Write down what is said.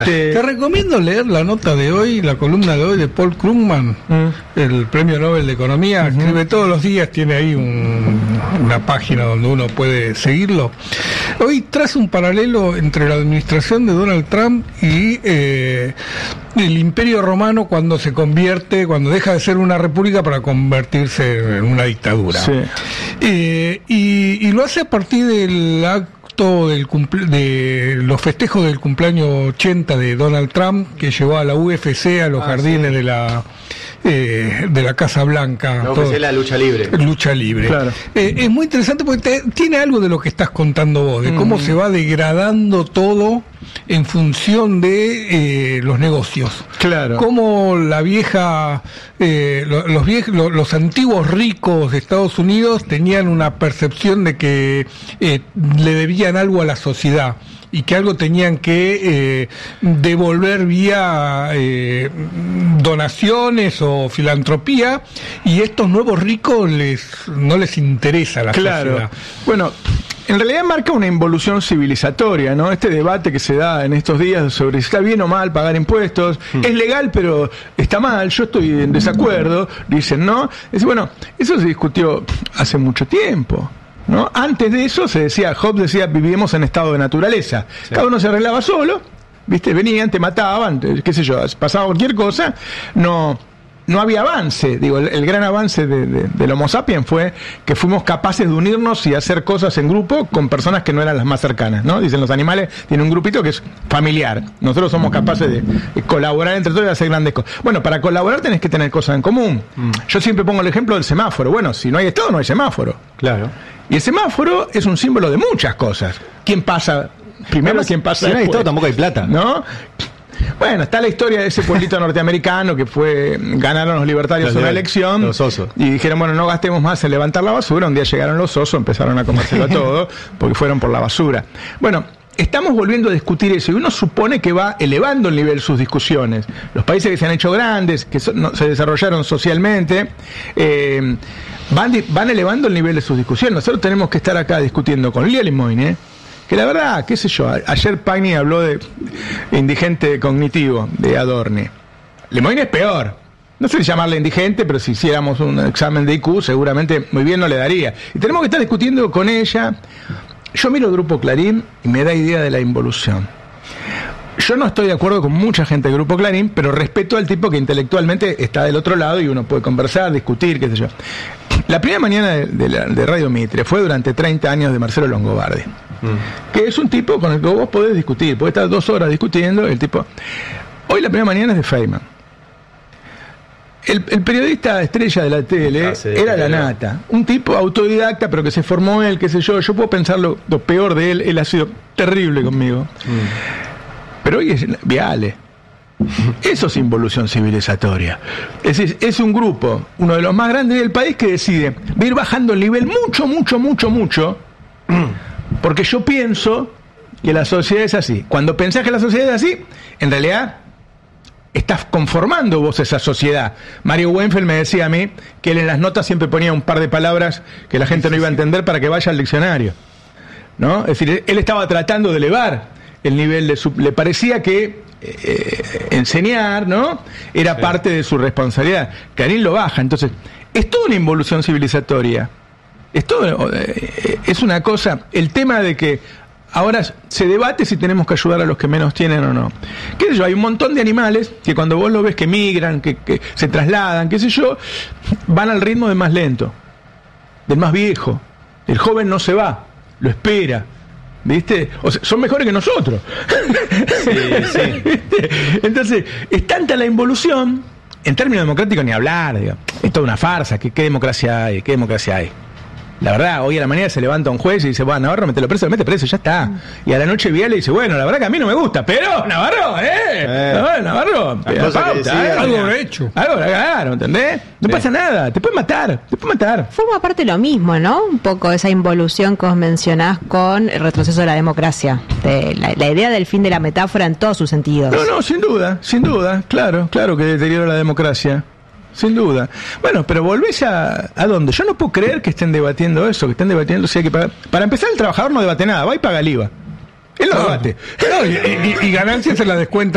Te recomiendo leer la nota de hoy, la columna de hoy de Paul Krugman, el Premio Nobel de Economía. Escribe todos los días, tiene ahí una página donde uno puede seguirlo. Hoy traza un paralelo entre la administración de Donald Trump y el Imperio Romano cuando deja de ser una república para convertirse en una dictadura. Sí. Y lo hace a partir del acto de los festejos del cumpleaños 80 de Donald Trump, que llevó a la UFC a los jardines de la Casa Blanca. No, que es la lucha libre. Lucha libre. Claro. Es muy interesante porque tiene algo de lo que estás contando vos, de cómo se va degradando todo en función de los negocios. Claro. Cómo la vieja, los antiguos ricos de Estados Unidos tenían una percepción de que le debían algo a la sociedad y que algo tenían que devolver vía donaciones o filantropía, y estos nuevos ricos no les interesa la sociedad. Bueno, en realidad marca una involución civilizatoria, ¿no? Este debate que se da en estos días sobre si está bien o mal pagar impuestos, es legal pero está mal, yo estoy en desacuerdo, dicen, ¿no? Bueno, eso se discutió hace mucho tiempo, ¿no? Antes de eso Hobbes decía, vivíamos en estado de naturaleza. Sí. Cada uno se arreglaba solo, ¿viste? Venían, te mataban, qué sé yo, pasaba cualquier cosa, no había avance. Digo, el gran avance del Homo sapiens fue que fuimos capaces de unirnos y hacer cosas en grupo con personas que no eran las más cercanas, ¿no? Dicen, los animales tienen un grupito que es familiar. Nosotros somos capaces de colaborar entre todos y hacer grandes cosas. Bueno, para colaborar tenés que tener cosas en común. Yo siempre pongo el ejemplo del semáforo. Bueno, si no hay Estado, no hay semáforo. Claro. Y el semáforo es un símbolo de muchas cosas. ¿Quién pasa primero? ¿Quién pasa después? Si no hay Estado, tampoco hay plata, ¿no? Bueno, está la historia de ese pueblito norteamericano que ganaron los libertarios una elección, los osos, y dijeron, bueno, no gastemos más en levantar la basura. Un día llegaron los osos, empezaron a comérselo todo, porque fueron por la basura. Bueno, estamos volviendo a discutir eso, y uno supone que va elevando el nivel de sus discusiones. Los países que se han hecho grandes, que se desarrollaron socialmente, van elevando el nivel de sus discusiones. Nosotros tenemos que estar acá discutiendo con Lía Lemoine, que la verdad, qué sé yo, ayer Pagni habló de indigente cognitivo, de Adorni. Lemoine es peor. No sé si llamarle indigente, pero si hiciéramos un examen de IQ, seguramente muy bien no le daría. Y tenemos que estar discutiendo con ella. Yo miro el Grupo Clarín y me da idea de la involución. Yo no estoy de acuerdo con mucha gente del Grupo Clarín, pero respeto al tipo que intelectualmente está del otro lado y uno puede conversar, discutir, qué sé yo. La primera mañana de Radio Mitre fue durante 30 años de Marcelo Longobardi, que es un tipo con el que vos podés discutir, podés estar 2 horas discutiendo. El tipo. Hoy la primera mañana es de Feynman. El periodista estrella de la tele era la nata, un tipo autodidacta, pero que se formó él, qué sé yo. Yo puedo pensar lo peor de él ha sido terrible conmigo. Pero hoy es Viale. Eso es involución civilizatoria. Es decir, es un grupo, uno de los más grandes del país, que decide ir bajando el nivel mucho, porque yo pienso que la sociedad es así. Cuando pensás que la sociedad es así, en realidad estás conformando vos esa sociedad. Mario Weinfeld me decía a mí que él en las notas siempre ponía un par de palabras que la gente no iba a entender para que vaya al diccionario, ¿no? Es decir, él estaba tratando de elevar el nivel de le parecía que enseñar, ¿no?, era parte de su responsabilidad. Clarín lo baja. Entonces, es toda una involución civilizatoria. Es una cosa. El tema de que ahora se debate si tenemos que ayudar a los que menos tienen o no. ¿Qué sé yo? Hay un montón de animales que cuando vos lo ves que migran, que se trasladan, qué sé yo, van al ritmo del más lento, del más viejo. El joven no se va, lo espera. ¿Viste? O sea, son mejores que nosotros. Sí. Entonces, es tanta la involución, en términos democráticos ni hablar, digamos. Es toda una farsa. ¿Qué democracia hay? ¿Qué democracia hay? La verdad, hoy a la mañana se levanta un juez y dice, bueno, Navarro, mételo preso, mete preso, ya está. Y a la noche Viale dice, bueno, la verdad que a mí no me gusta, pero Navarro, Navarro, algo hecho. Algo claro, ¿entendés? No pasa nada, te puede matar. Forma parte lo mismo, ¿no? Un poco esa involución que os mencionás con el retroceso de la democracia. La idea del fin de la metáfora en todos sus sentidos. No, sin duda, claro que deteriora la democracia. Sin duda. Bueno, pero volvés a dónde. Yo no puedo creer que estén debatiendo eso, que estén debatiendo si hay que pagar. Para empezar, el trabajador no debate nada, va y paga el IVA. Él lo debate. Y ganancias se la descuenta